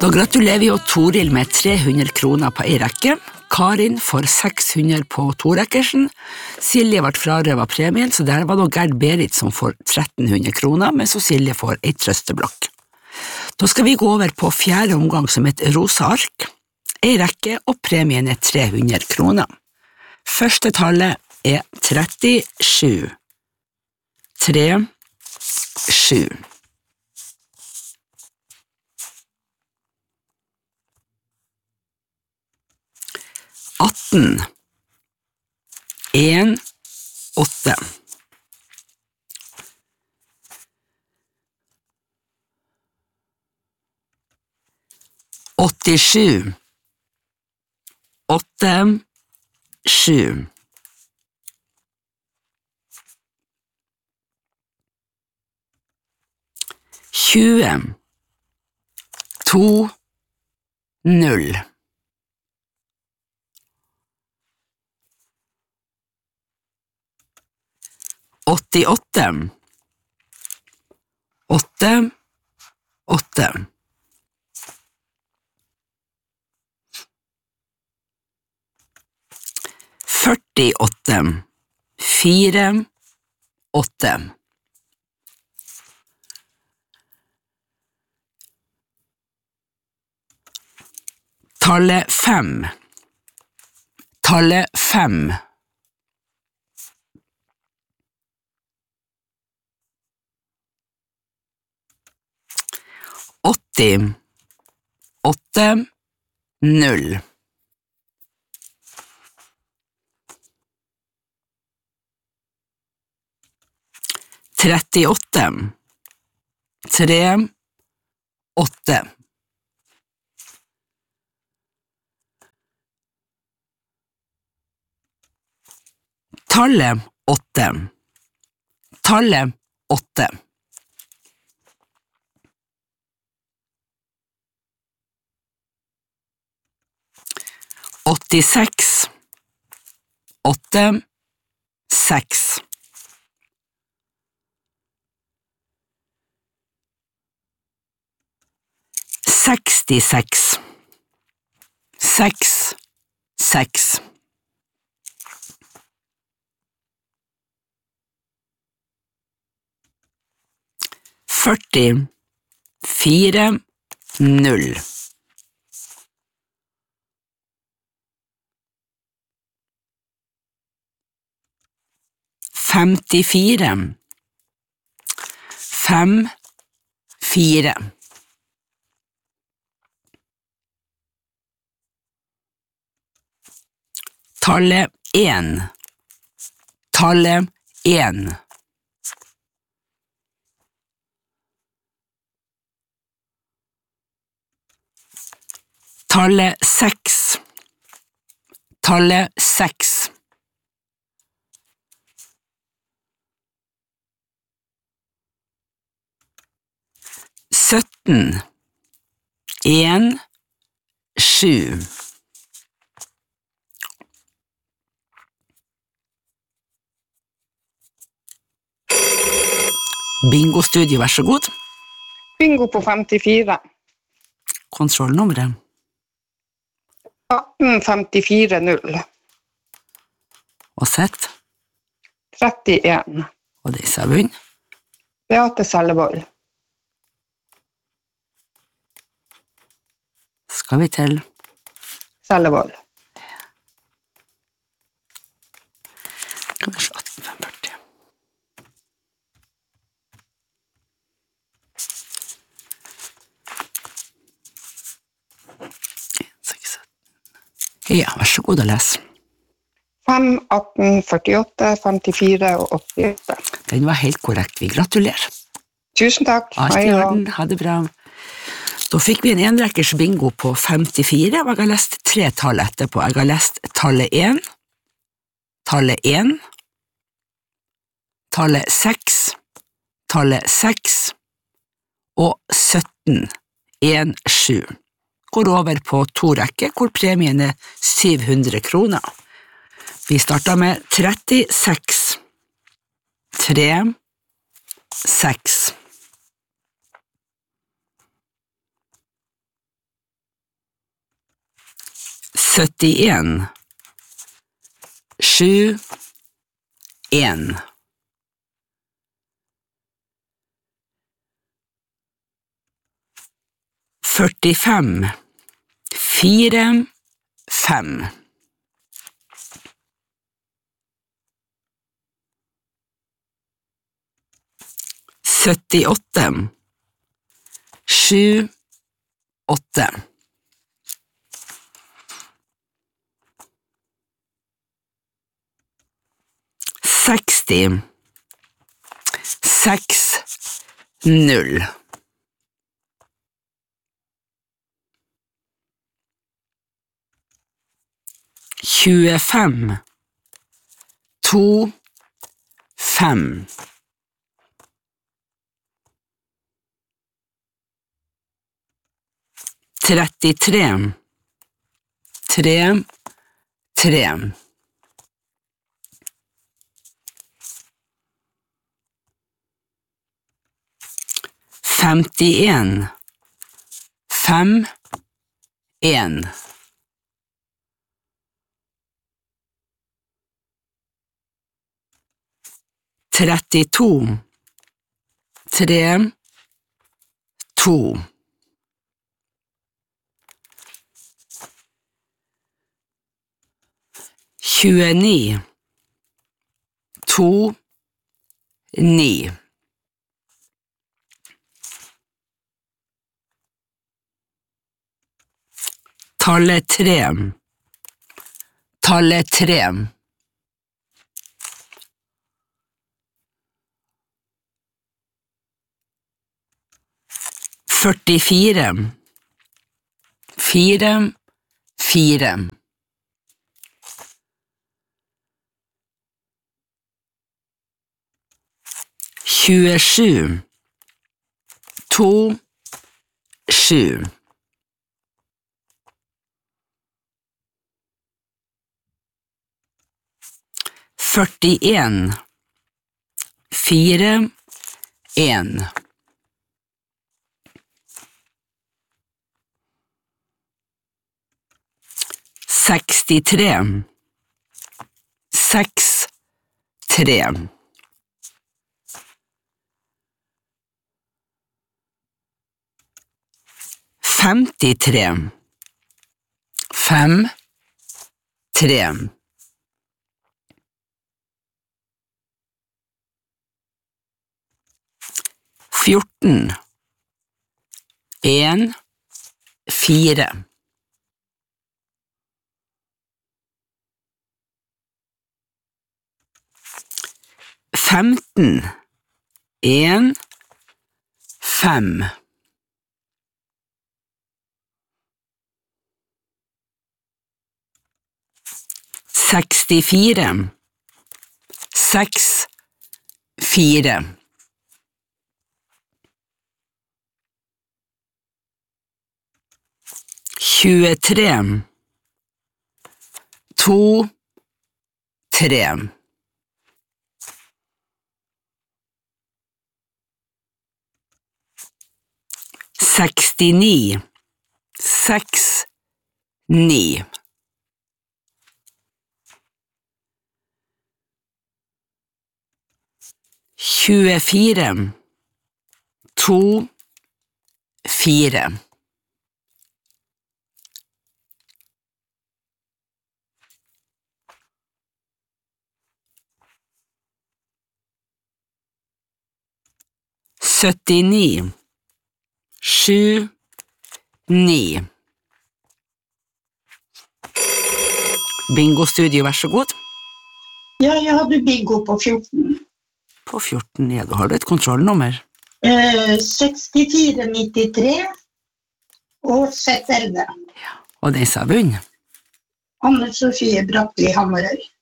Da gratulerer vi Toril med 300 kroner på en rekke, Karin får 600 på torekkersen, Silje ble frarøvet premien, så der var det Gerd Berit som får 1300 kroner, mens Silje får en trøsteblokk. Da skal vi gå over på fjerde omgang som et rosa ark, en rekke og premien er 300 kroner. Første tallet er 37. 37. 18. 1, 8. 87. 8, 7. 20. 2, 0. 88. 8, 8. 48. 4, 8. Tallet 5. Tallet 5. 80. 8, 0. 38. 3, 8. Tallet 8. Tallet 8. 86. 8, 6. 66. 6, 6. 40. 4, 0. 54. 5, 4. Tallet 1. Tallet 1. 6. Tallet 6. 17. 1, 7. Bingo-studio, vær så god. Bingo på 54. Kontrollnummeret. 1854-0. Og sett. 31. Og det er bunn. Beate Sellevold. Skal vi til Sellevold. Skal vi se 1845. Ja, vær så god å lese. 5, 18, 48, 54 og 88. Den var helt korrekt. Vi gratulerer. Tusen takk. Alt i orden. Ha det bra. Da fikk vi en enrekkers bingo på 54, og jeg har lest 3 tall etterpå. Jeg har lest tallet 1, tallet 1, tallet 6, tallet 6 og 17, 1, 7. Går over på 2 rekker, hvor premien er 700 kroner. Vi starter med 36, 3, 6. 71 7 1 45 4 5 78 7 8 60 6 0 25 2 5 33 3 3 51 5 1 32 3 2 29 2 9 Tallet 3 Tallet 3 44 4 4 27 2 7 41 4 1 63 6 3 53 5 3 14 1 4 15 1 5 64 6 4 23 2 3 69 6 9 24 2 4 79 7 9 Bingo-studio, vær så god. Ja, jeg hadde bingo på 14. På 14, ja, da har du et kontrollnummer. 6493 og Z11. Og den som har vunnet? Anne Sofie Bratteli Hammerøy.